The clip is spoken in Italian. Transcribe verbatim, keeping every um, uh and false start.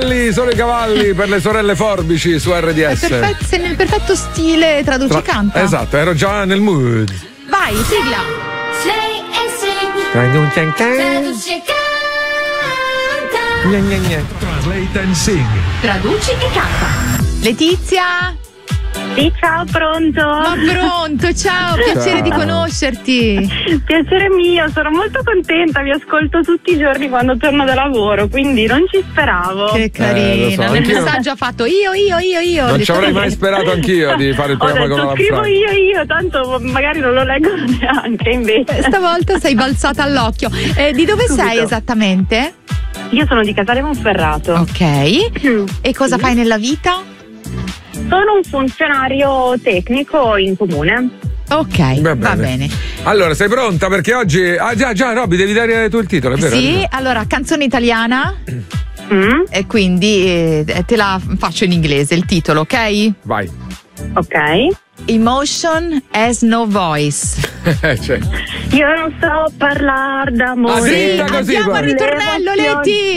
cavalli, solo i cavalli per le sorelle Forbici su R D S. Perfetto, sei nel perfetto stile traduci Tra- canta. Esatto, ero già nel mood. Vai, sigla. Traduci e Translate and sing. Traduci e canta. Letizia. Sì, ciao, pronto? Ma pronto, ciao, piacere Ciao. di conoscerti. Piacere mio, sono molto contenta, vi ascolto tutti i giorni quando torno da lavoro, quindi non ci speravo. Che carina, Eh, lo so, nel anch'io. messaggio ha fatto io, io, io, io. Ho Non detto, ci avrei mai sperato anch'io di fare il Ho programma detto con la scrivo Franca. io, io, tanto magari non lo leggo neanche invece. Stavolta sei balzata all'occhio. Eh, di dove Subito. sei esattamente? Io sono di Casale Monferrato. Ok. E cosa fai nella vita? Sono un funzionario tecnico in comune. Ok, Va va bene. bene. Allora, sei pronta? Perché oggi. Ah, già, già, Robby, devi dare tu il titolo, è vero? Sì, allora, canzone italiana. Mm? E quindi eh, te la faccio in inglese il titolo, ok? Vai. Ok. Emotion has no voice. Cioè. Io non so parlare d'amore. Ah, sì, così, Andiamo al poi. ritornello, Leti.